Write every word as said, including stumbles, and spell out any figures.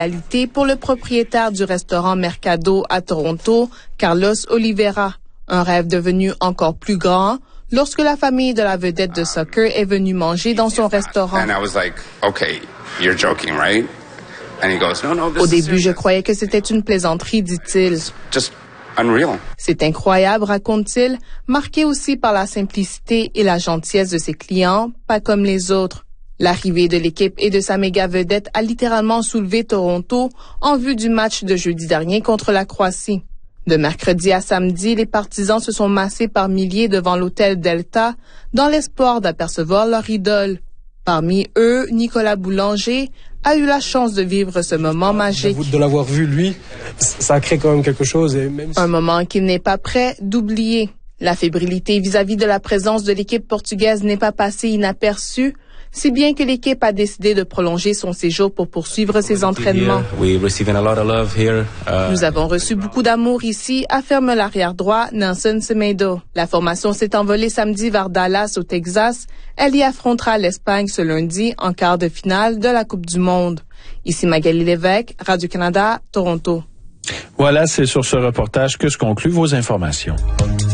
Pour le propriétaire du restaurant Mercado à Toronto, Carlos Oliveira, un rêve devenu encore plus grand lorsque la famille de la vedette de soccer est venue manger dans son restaurant. Au début, je croyais que c'était une plaisanterie, dit-il. C'est incroyable, raconte-t-il, marqué aussi par la simplicité et la gentillesse de ses clients, pas comme les autres. L'arrivée de l'équipe et de sa méga vedette a littéralement soulevé Toronto en vue du match de jeudi dernier contre la Croatie. De mercredi à samedi, les partisans se sont massés par milliers devant l'hôtel Delta dans l'espoir d'apercevoir leur idole. Parmi eux, Nicolas Boulanger a eu la chance de vivre ce moment magique. De l'avoir vu, lui, ça crée quand même quelque chose. Et même si... Un moment qu'il n'est pas prêt d'oublier. La fébrilité vis-à-vis de la présence de l'équipe portugaise n'est pas passée inaperçue, si bien que l'équipe a décidé de prolonger son séjour pour poursuivre ses entraînements. Nous avons reçu beaucoup d'amour ici, affirme l'arrière-droit Nelson Semedo. La formation s'est envolée samedi vers Dallas, au Texas. Elle y affrontera l'Espagne ce lundi en quart de finale de la Coupe du Monde. Ici Magali Lévesque, Radio-Canada, Toronto. Voilà, c'est sur ce reportage que se concluent vos informations.